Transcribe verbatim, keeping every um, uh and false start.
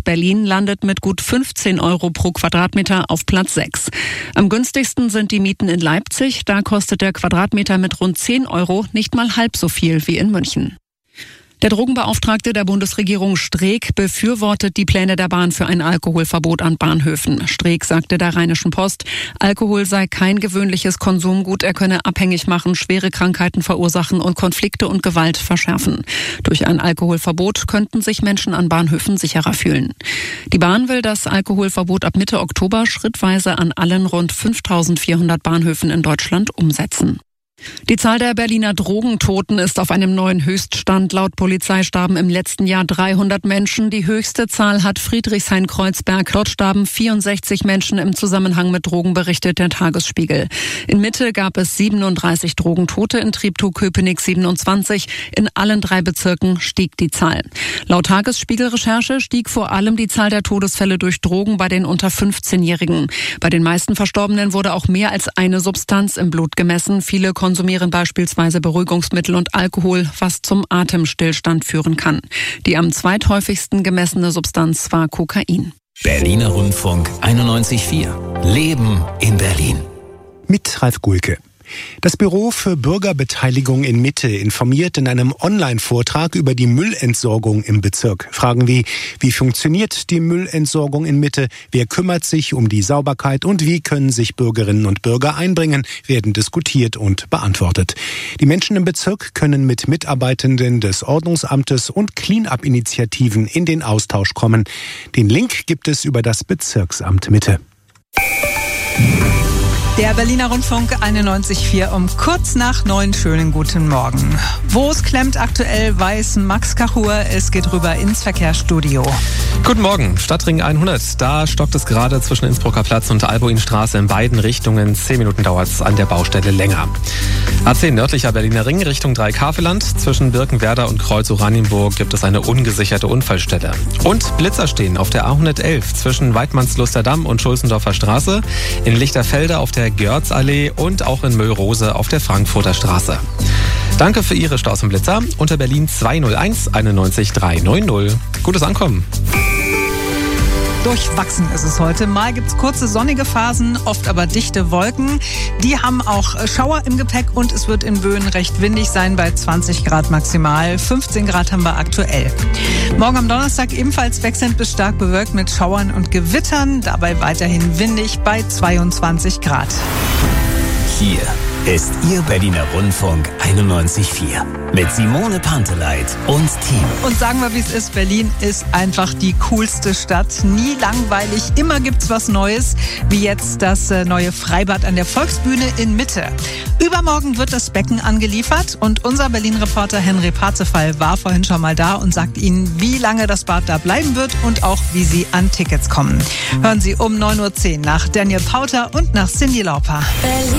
Berlin landet mit gut fünfzehn Euro pro Quadratmeter auf Platz sechs. Am günstigsten sind die Mieten in Leipzig. Da kostet der Quadratmeter mit rund zehn Euro nicht mal halb so viel wie in München. Der Drogenbeauftragte der Bundesregierung Streeck befürwortet die Pläne der Bahn für ein Alkoholverbot an Bahnhöfen. Streeck sagte der Rheinischen Post, Alkohol sei kein gewöhnliches Konsumgut, er könne abhängig machen, schwere Krankheiten verursachen und Konflikte und Gewalt verschärfen. Durch ein Alkoholverbot könnten sich Menschen an Bahnhöfen sicherer fühlen. Die Bahn will das Alkoholverbot ab Mitte Oktober schrittweise an allen rund fünftausendvierhundert Bahnhöfen in Deutschland umsetzen. Die Zahl der Berliner Drogentoten ist auf einem neuen Höchststand. Laut Polizei starben im letzten Jahr dreihundert Menschen. Die höchste Zahl hat Friedrichshain-Kreuzberg. Dort starben vierundsechzig Menschen im Zusammenhang mit Drogen, berichtet der Tagesspiegel. In Mitte gab es siebenunddreißig Drogentote, in Treptow-Köpenick siebenundzwanzig. In allen drei Bezirken stieg die Zahl. Laut Tagesspiegel-Recherche stieg vor allem die Zahl der Todesfälle durch Drogen bei den unter fünfzehnjährigen. Bei den meisten Verstorbenen wurde auch mehr als eine Substanz im Blut gemessen. Viele konsumieren beispielsweise Beruhigungsmittel und Alkohol, was zum Atemstillstand führen kann. Die am zweithäufigsten gemessene Substanz war Kokain. Berliner Rundfunk einundneunzig Komma vier. Leben in Berlin. Mit Ralf Gulke. Das Büro für Bürgerbeteiligung in Mitte informiert in einem Online-Vortrag über die Müllentsorgung im Bezirk. Fragen wie, wie funktioniert die Müllentsorgung in Mitte, wer kümmert sich um die Sauberkeit und wie können sich Bürgerinnen und Bürger einbringen, werden diskutiert und beantwortet. Die Menschen im Bezirk können mit Mitarbeitenden des Ordnungsamtes und Clean-up-Initiativen in den Austausch kommen. Den Link gibt es über das Bezirksamt Mitte. Der Berliner Rundfunk einundneunzig Komma vier um kurz nach neun. Schönen guten Morgen. Wo es klemmt aktuell, weiß Max Kachur. Es geht rüber ins Verkehrsstudio. Guten Morgen. Stadtring hundert. Da stockt es gerade zwischen Innsbrucker Platz und Albuinstraße in beiden Richtungen. Zehn Minuten dauert es an der Baustelle länger. A zehn nördlicher Berliner Ring Richtung Dreikafeland. Zwischen Birkenwerder und Kreuz Oranienburg gibt es eine ungesicherte Unfallstelle. Und Blitzer stehen auf der A hundertelf zwischen Weidmannslusterdamm und Schulzendorfer Straße. In Lichterfelde auf der Görzallee und auch in Müllrose auf der Frankfurter Straße. Danke für Ihre Staus und Blitzer unter Berlin zwei null eins einundneunzig drei neun null. Gutes Ankommen. Durchwachsen ist es heute. Mal gibt es kurze sonnige Phasen, oft aber dichte Wolken. Die haben auch Schauer im Gepäck und es wird in Böen recht windig sein bei zwanzig Grad maximal. fünfzehn Grad haben wir aktuell. Morgen am Donnerstag ebenfalls wechselnd bis stark bewölkt mit Schauern und Gewittern. Dabei weiterhin windig bei zweiundzwanzig Grad. Hier ist Ihr Berliner Rundfunk einundneunzig Komma vier mit Simone Panteleit und Team. Und sagen wir, wie es ist, Berlin ist einfach die coolste Stadt. Nie langweilig, immer gibt's was Neues, wie jetzt das neue Freibad an der Volksbühne in Mitte. Übermorgen wird das Becken angeliefert und unser Berlin-Reporter Henry Parzefall war vorhin schon mal da und sagt Ihnen, wie lange das Bad da bleiben wird und auch, wie Sie an Tickets kommen. Hören Sie um neun Uhr zehn nach Daniel Pauter und nach Cyndi Lauper. Berlin.